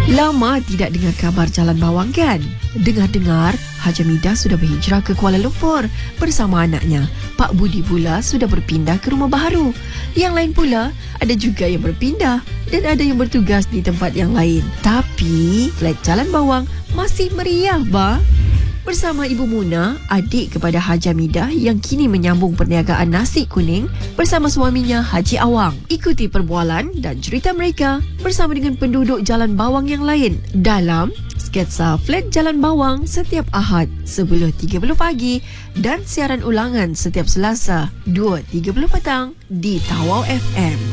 Lama tidak dengar kabar Jalan Bawang kan? Dengar-dengar, Haji Midah sudah berhijrah ke Kuala Lumpur bersama anaknya. Pak Budi pula sudah berpindah ke rumah baharu. Yang lain pula, ada juga yang berpindah dan ada yang bertugas di tempat yang lain. Tapi, flat Jalan Bawang masih meriah, bah. Bersama Ibu Muna, adik kepada Haji Midah yang kini menyambung perniagaan nasi kuning bersama suaminya Haji Awang. Ikuti perbualan dan cerita mereka bersama dengan penduduk Jalan Bawang yang lain dalam Sketsa Flat Jalan Bawang setiap Ahad 10.30 pagi dan siaran ulangan setiap Selasa 2.30 petang di Tawau FM.